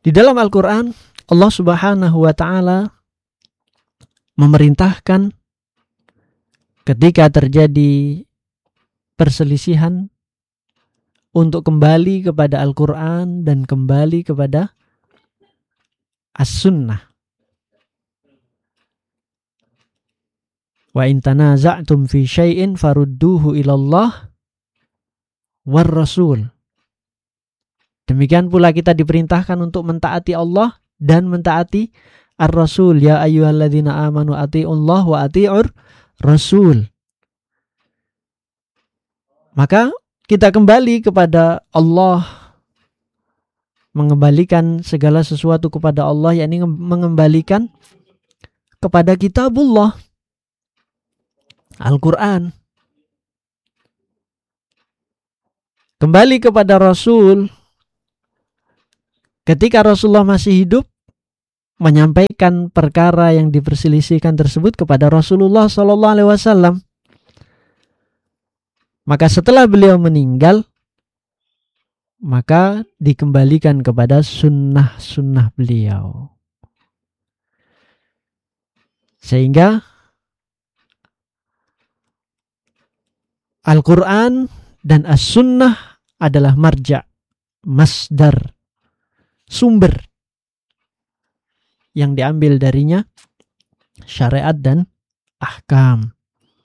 Di dalam Al-Quran, Allah Subhanahu wa Ta'ala memerintahkan ketika terjadi perselisihan untuk kembali kepada Al-Quran dan kembali kepada As-Sunnah. Wa in tanaza'tum fi syai'in farudduhu ilallah war rasul. Demikian pula kita diperintahkan untuk mentaati Allah dan mentaati Ar-Rasul. Ya ayyuhalladzina amanu atii'ullah wa atii'ur rasul. Maka kita kembali kepada Allah, mengembalikan segala sesuatu kepada Allah, yakni mengembalikan kepada kitabullah, Al-Quran. Kembali kepada Rasul. Ketika Rasulullah masih hidup, menyampaikan perkara yang diperselisihkan tersebut kepada Rasulullah SAW. Maka setelah beliau meninggal, maka dikembalikan kepada sunnah-sunnah beliau. Sehingga Al-Quran dan As-Sunnah adalah marja', masdar, sumber yang diambil darinya syariat dan ahkam.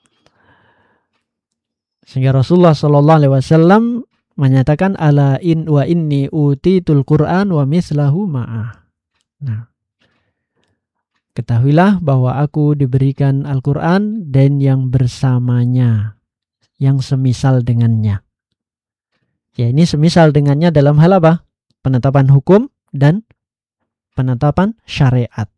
Sehingga Rasulullah SAW menyatakan ala in wa inni utitul Qur'an wa mislahu ma'ah. Nah, ketahuilah bahwa aku diberikan Al-Quran dan yang bersamanya, yang semisal dengannya. Ya, ini semisal dengannya dalam hal apa? Penetapan hukum dan penetapan syariat.